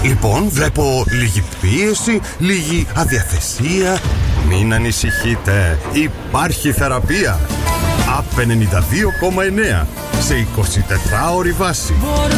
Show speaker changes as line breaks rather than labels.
Λοιπόν, βλέπω λίγη πίεση, λίγη αδιαθεσία. Μην ανησυχείτε, υπάρχει θεραπεία. ΑΠ 92,9 σε 24ωρη βάση.